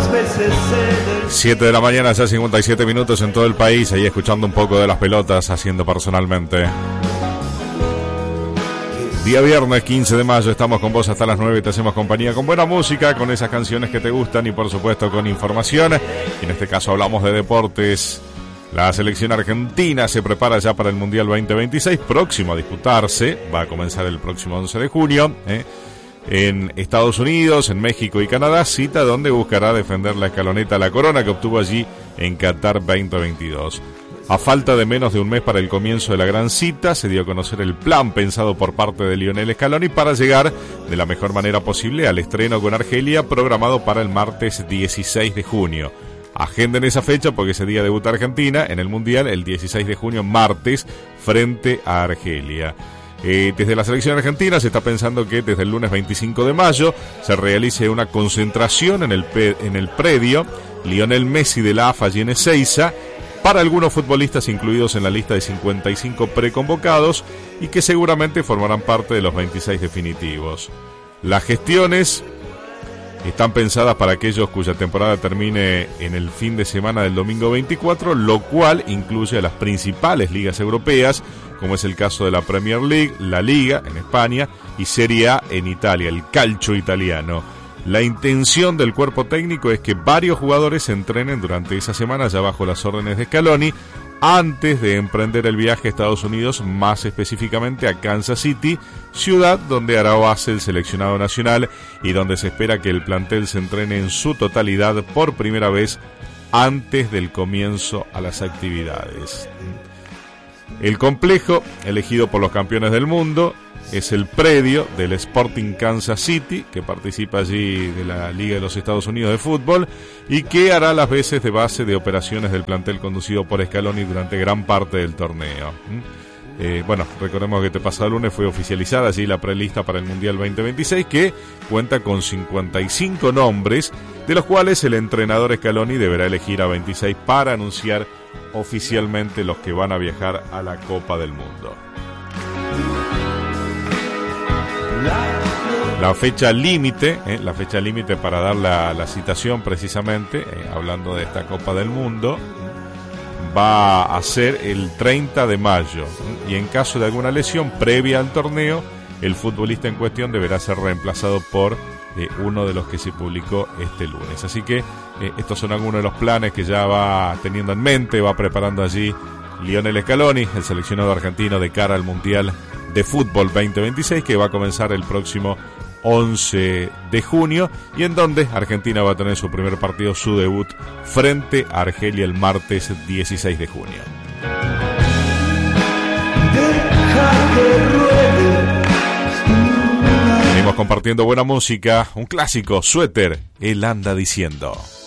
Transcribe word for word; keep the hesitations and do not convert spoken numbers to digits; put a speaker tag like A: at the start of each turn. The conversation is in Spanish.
A: siete de la mañana, ya cincuenta y siete minutos en todo el país, ahí escuchando un poco de las pelotas, haciendo personalmente. Día viernes quince de mayo, estamos con vos hasta las nueve, te hacemos compañía con buena música, con esas canciones que te gustan y por supuesto con información. Y en este caso hablamos de deportes. La selección argentina se prepara ya para el Mundial veinte veintiséis, próximo a disputarse, va a comenzar el próximo once de junio, ¿eh? en Estados Unidos, en México y Canadá, cita donde buscará defender la escaloneta La Corona que obtuvo allí en Qatar veinte veintidós. A falta de menos de un mes para el comienzo de la gran cita, se dio a conocer el plan pensado por parte de Lionel Scaloni para llegar de la mejor manera posible al estreno con Argelia, programado para el martes dieciséis de junio. Agenden esa fecha porque ese día debuta Argentina en el Mundial el dieciséis de junio, martes, frente a Argelia. Eh, desde la selección argentina se está pensando que desde el lunes veinticinco de mayo se realice una concentración en el, pe- en el predio Lionel Messi de la A F A allí en Ezeiza, para algunos futbolistas incluidos en la lista de cincuenta y cinco preconvocados y que seguramente formarán parte de los veintiséis definitivos. Las gestiones están pensadas para aquellos cuya temporada termine en el fin de semana del domingo veinticuatro, lo cual incluye a las principales ligas europeas, como es el caso de la Premier League, la Liga en España y Serie A en Italia, el calcio italiano. La intención del cuerpo técnico es que varios jugadores se entrenen durante esa semana ya bajo las órdenes de Scaloni, antes de emprender el viaje a Estados Unidos, más específicamente a Kansas City, ciudad donde hará base el seleccionado nacional y donde se espera que el plantel se entrene en su totalidad por primera vez antes del comienzo a las actividades. El complejo, elegido por los campeones del mundo, es el predio del Sporting Kansas City, que participa allí de la Liga de los Estados Unidos de Fútbol y que hará las veces de base de operaciones del plantel conducido por Scaloni durante gran parte del torneo. Eh, bueno, recordemos que este pasado lunes fue oficializada allí la prelista para el Mundial veinte veintiséis, que cuenta con cincuenta y cinco nombres, de los cuales el entrenador Scaloni deberá elegir a veintiséis para anunciar oficialmente los que van a viajar a la Copa del Mundo. La fecha límite, eh, la fecha límite para dar la, la citación precisamente, eh, hablando de esta Copa del Mundo, va a ser el treinta de mayo, y en caso de alguna lesión previa al torneo, el futbolista en cuestión deberá ser reemplazado por eh, uno de los que se publicó este lunes. Así que eh, estos son algunos de los planes que ya va teniendo en mente, va preparando allí Lionel Scaloni, el seleccionado argentino, de cara al Mundial de Fútbol veinte veintiséis, que va a comenzar el próximo once de junio y en donde Argentina va a tener su primer partido, su debut frente a Argelia el martes dieciséis de junio. Seguimos compartiendo buena música, un clásico, Suéter, él anda diciendo.